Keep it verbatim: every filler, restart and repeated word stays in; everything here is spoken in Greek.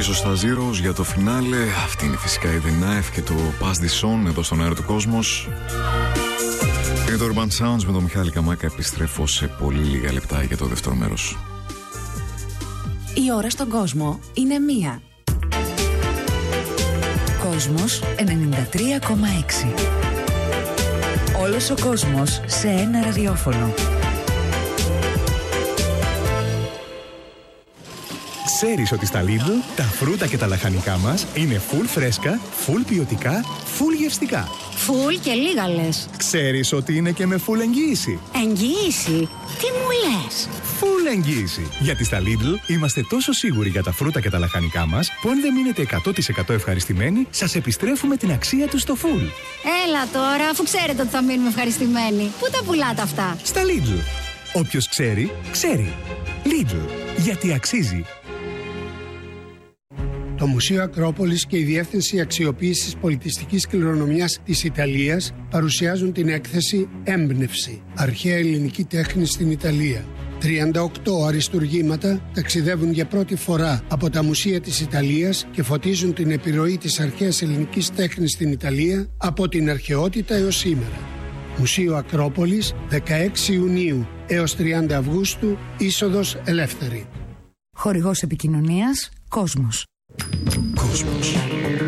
πίσω στα Zeros για το φινάλε. Αυτή είναι φυσικά η The Knife και το Pass the Song εδώ στον αέρα του Κόσμος. Είναι το Urban Sounds με τον Μιχάλη Καμάκα. Επιστρέφω σε πολύ λίγα λεπτά για το δεύτερο μέρος. Η ώρα στον κόσμο είναι μία. Κόσμος ενενήντα τρία κόμμα έξι. Όλος ο κόσμος σε ένα ραδιόφωνο. Ξέρεις ότι στα Lidl τα φρούτα και τα λαχανικά μας είναι full φρέσκα, full ποιοτικά, full γευστικά. Full και λίγα λες. Ξέρεις ότι είναι και με full εγγύηση. Εγγύηση? Τι μου λες? Full εγγύηση. Γιατί στα Lidl είμαστε τόσο σίγουροι για τα φρούτα και τα λαχανικά μας που αν δεν μείνετε εκατό τοις εκατό ευχαριστημένοι, σας επιστρέφουμε την αξία τους στο full. Έλα τώρα, αφού ξέρετε ότι θα μείνουμε ευχαριστημένοι. Πού τα πουλάτε αυτά? Στα Lidl. Όποιος ξέρει, ξέρει. Lidl. Γιατί αξίζει. Το Μουσείο Ακρόπολης και η Διεύθυνση Αξιοποίησης Πολιτιστικής Κληρονομιάς της Ιταλίας παρουσιάζουν την έκθεση «Έμπνευση. Αρχαία ελληνική τέχνη στην Ιταλία». τριάντα οκτώ αριστουργήματα ταξιδεύουν για πρώτη φορά από τα μουσεία της Ιταλίας και φωτίζουν την επιρροή της αρχαίας ελληνικής τέχνης στην Ιταλία από την αρχαιότητα έως σήμερα. Μουσείο Ακρόπολης, δεκαέξι Ιουνίου έως τριάντα Αυγούστου, είσοδος ελεύθερη. Χορηγός επικοινωνίας Κόσμος. Κόσμος.